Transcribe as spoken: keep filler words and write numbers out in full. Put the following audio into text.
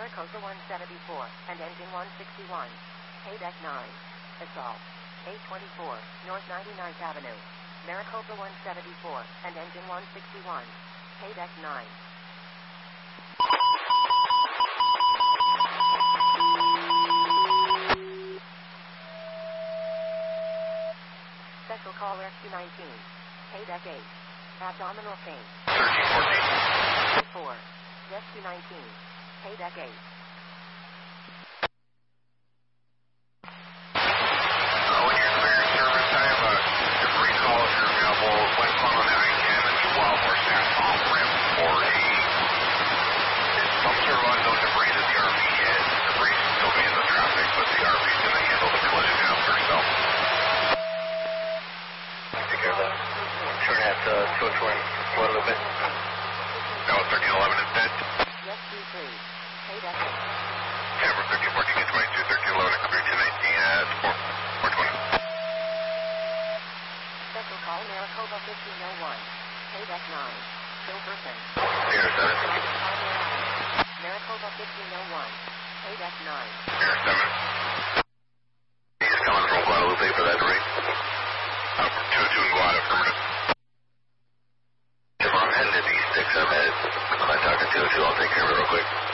Maricopa one seventy-four, and engine one sixty-one. Paydeck nine. Assault. eight twenty-four, North ninety-ninth Avenue. Maricopa one seventy-four, and engine one sixty-one. Paydeck nine. Special call Rescue nineteen. Paydeck eight. Abdominal pain. four. Rescue nineteen. Paydeck eight. Uh, switch one, Guadalupe. That was thirteen eleven is dead. Rescue three. Paydeck eight. Camera thirteen fourteen twenty-two, thirteen eleven, clear two nineteen at four twenty. Special call Maricopa fifteen oh one. Paydeck nine. Silverton. Air seven. Maricopa fifteen oh one. Paydeck nine. Air seven. He's coming from Guadalupe for that rate. Uh, two two in Guada, affirmative. I'm heading to D six, I'm headed. I'm talking two two, I'll take care of it real quick.